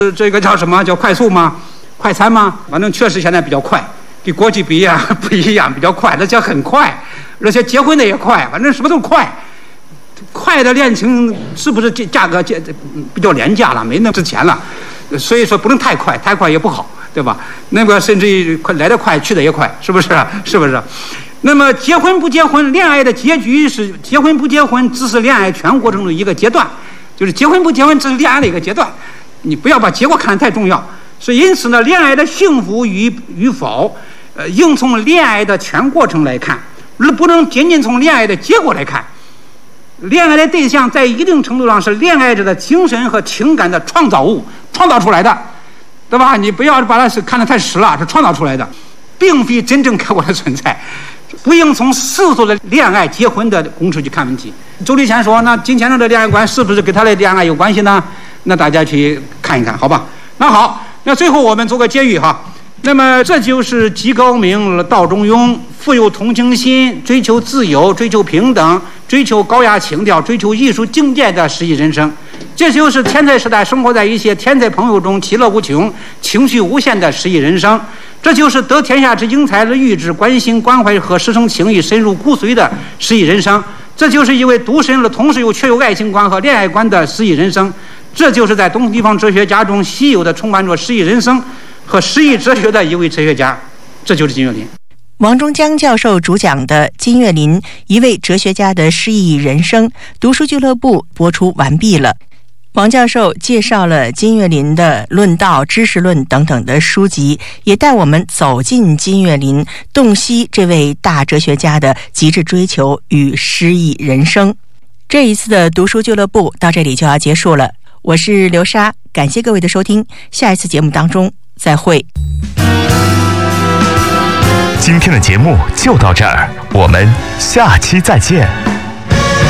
这个叫什么？叫快速吗？快餐吗？反正确实现在比较快，跟国际比啊不一样，比较快，而且很快，而且结婚的也快，反正什么都快。快的恋情是不是价格比较廉价了，没那么值钱了？所以说不能太快，太快也不好，对吧？那个甚至于来得快，去得也快，是不是？是不是？那么结婚不结婚，恋爱的结局是结婚不结婚，只是恋爱全过程的一个阶段，就是结婚不结婚只是恋爱的一个阶段，你不要把结果看得太重要。所以因此呢，恋爱的幸福与否，应从恋爱的全过程来看，而不能仅仅从恋爱的结果来看。恋爱的对象在一定程度上是恋爱者的精神和情感的创造物，创造出来的，对吧？你不要把它看得太实了，是创造出来的，并非真正客观的存在。不应从世俗的恋爱、结婚的公式去看问题。周立谦说：“那金先生的恋爱观是不是跟他的恋爱有关系呢？”那大家去看一看，好吧？那好，那最后我们做个结语哈。那么这就是极高明、道中庸、富有同情心、追求自由、追求平等、追求高雅情调、追求艺术境界的诗意人生。这就是天才时代生活在一些天才朋友中，其乐无穷、情绪无限的诗意人生。这就是得天下之英才而育之、关心关怀和师生情谊深入骨髓的诗意人生。这就是一位独身了，同时又确有爱情观和恋爱观的诗意人生。这就是在东地方哲学家中稀有的充满着诗意人生和诗意哲学的一位哲学家，这就是金岳霖。 王中江教授主讲的金岳霖一位哲学家的诗意人生读书俱乐部播出完毕了。王教授介绍了金岳霖的《论道》《知识论》等等的书籍，也带我们走进金岳霖，洞悉这位大哲学家的极致追求与诗意人生。这一次的读书俱乐部到这里就要结束了，我是刘莎，感谢各位的收听，下一次节目当中再会。 今天的节目就到这儿，我们下期再见。